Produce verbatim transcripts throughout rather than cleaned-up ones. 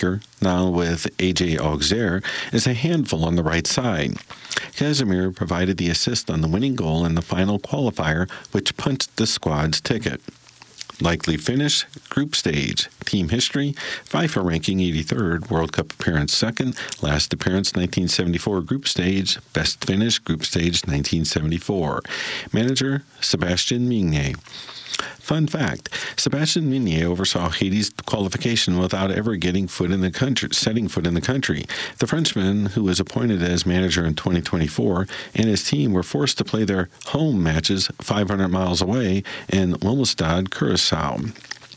striker, now with A J Auxerre, is a handful on the right side. Casemiro provided the assist on the winning goal in the final qualifier, which punched the squad's ticket. Likely finish, group stage. Team history, FIFA ranking eighty-third, World Cup appearance second, last appearance nineteen seventy-four group stage, best finish, group stage nineteen seventy-four. Manager, Sébastien Migné. Fun fact, Sébastien Migné oversaw Haiti's qualification without ever getting foot in the country, setting foot in the country. The Frenchman, who was appointed as manager in twenty twenty-four, and his team were forced to play their home matches five hundred miles away in Willemstad, Curaçao.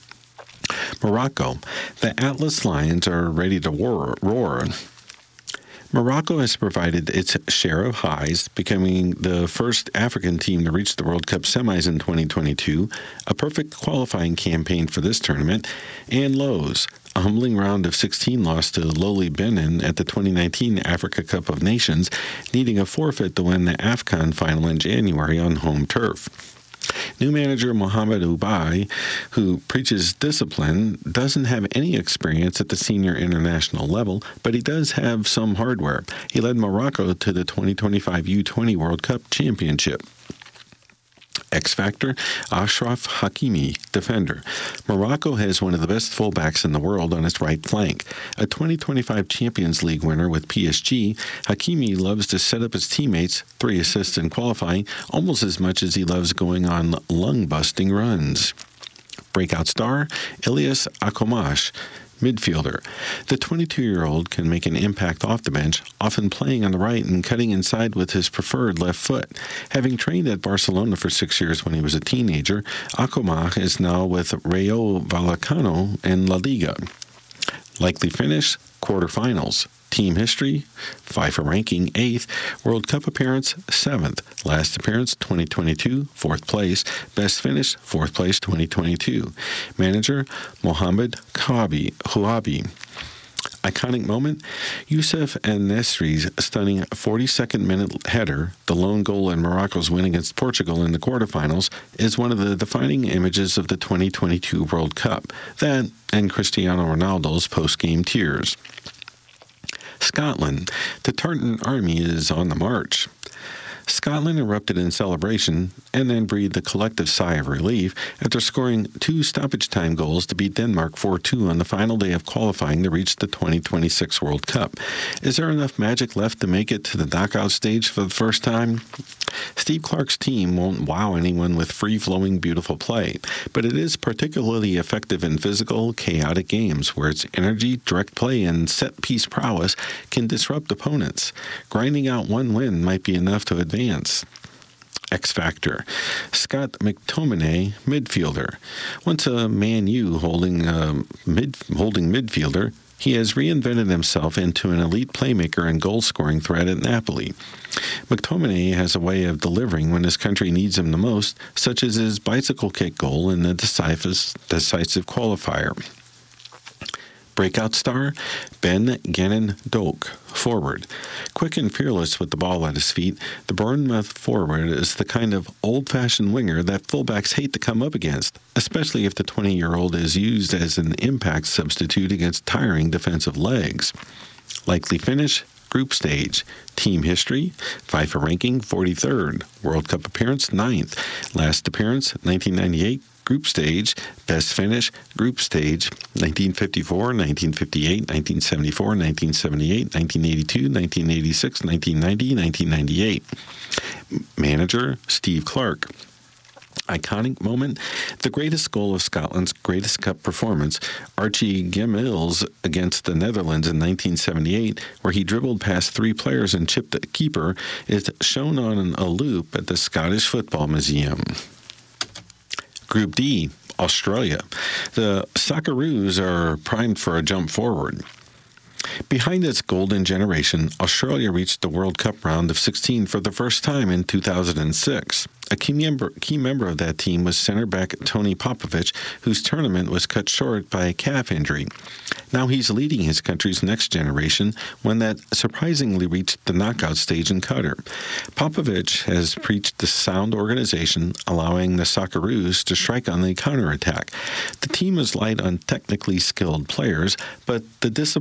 Morocco. The Atlas Lions are ready to war, roar. Morocco has provided its share of highs, becoming the first African team to reach the World Cup semis in twenty twenty-two, a perfect qualifying campaign for this tournament, and lows, a humbling round of sixteen loss to lowly Benin at the twenty nineteen Africa Cup of Nations, needing a forfeit to win the AFCON final in January on home turf. New manager Mohamed Oubai, who preaches discipline, doesn't have any experience at the senior international level, but he does have some hardware. He led Morocco to the twenty twenty-five U twenty World Cup Championship. X Factor, Achraf Hakimi, defender. Morocco has one of the best fullbacks in the world on its right flank. A twenty twenty-five Champions League winner with P S G, Hakimi loves to set up his teammates, three assists in qualifying, almost as much as he loves going on lung-busting runs. Breakout star, Ilias Akomash, midfielder. The twenty-two-year-old can make an impact off the bench, often playing on the right and cutting inside with his preferred left foot. Having trained at Barcelona for six years when he was a teenager, Akomash is now with Rayo Vallecano in La Liga. Likely finish, quarterfinals. Team history, FIFA ranking eighth, World Cup appearance seventh, last appearance twenty twenty-two, fourth place, best finish fourth place twenty twenty-two. Manager Mohamed Khawabi, Huabi. Iconic moment, Youssef En-Nesyri's stunning forty-second minute header, the lone goal in Morocco's win against Portugal in the quarterfinals, is one of the defining images of the twenty twenty-two World Cup. That and Cristiano Ronaldo's post-game tears. Scotland. The Tartan Army is on the march. Scotland erupted in celebration and then breathed a collective sigh of relief after scoring two stoppage-time goals to beat Denmark four two on the final day of qualifying to reach the twenty twenty-six World Cup. Is there enough magic left to make it to the knockout stage for the first time? Steve Clark's team won't wow anyone with free-flowing, beautiful play, but it is particularly effective in physical, chaotic games where its energy, direct play, and set-piece prowess can disrupt opponents. Grinding out one win might be enough to advance. X Factor. Scott McTominay, midfielder. Once a Man U holding, uh, mid, holding midfielder, he has reinvented himself into an elite playmaker and goal-scoring threat at Napoli. McTominay has a way of delivering when his country needs him the most, such as his bicycle kick goal in the decisive, decisive qualifier. Breakout star, Ben Gannon Doak, forward. Quick and fearless with the ball at his feet, the Bournemouth forward is the kind of old-fashioned winger that fullbacks hate to come up against, especially if the twenty-year-old is used as an impact substitute against tiring defensive legs. Likely finish, group stage. Team history, FIFA ranking forty-third, World Cup appearance ninth, last appearance nineteen ninety-eight, group stage, best finish, group stage, nineteen fifty-four, nineteen fifty-eight, nineteen seventy-four, nineteen seventy-eight, nineteen eighty-two, nineteen eighty-six, nineteen ninety, nineteen ninety-eight. Manager, Steve Clark. Iconic moment, the greatest goal of Scotland's greatest cup performance, Archie Gemmill's against the Netherlands in nineteen seventy-eight, where he dribbled past three players and chipped the keeper, is shown on a loop at the Scottish Football Museum. Group D, Australia. The Socceroos are primed for a jump forward. Behind its golden generation, Australia reached the World Cup round of sixteen for the first time in two thousand six. A key member, key member of that team was center back Tony Popovich, whose tournament was cut short by a calf injury. Now he's leading his country's next generation, one that surprisingly reached the knockout stage in Qatar. Popovich has preached the sound organization, allowing the Socceroos to strike on the counterattack. The team is light on technically skilled players, but the discipline